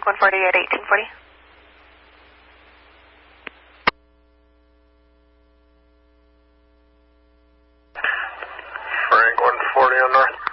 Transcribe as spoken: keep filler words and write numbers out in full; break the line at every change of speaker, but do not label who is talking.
one forty at eighteen forty.
Frank one forty on north.